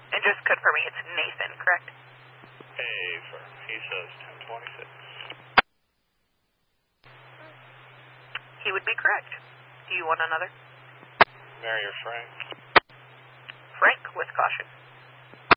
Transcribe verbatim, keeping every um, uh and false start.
And just confirming it's Nathan, correct? Hey, sir. He says ten twenty-six. He would be correct. Do you want another? Mary or Frank? Frank, with caution.